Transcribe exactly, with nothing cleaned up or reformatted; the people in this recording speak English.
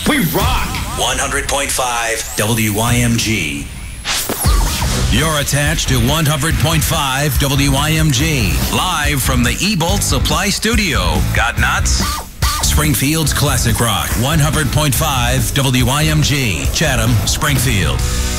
We rock! one hundred point five W Y M G. You're attached to one hundred point five W Y M G. Live from the E-Bolt Supply Studio. Got nuts? Springfield's Classic Rock. one hundred point five W Y M G. Chatham, Springfield.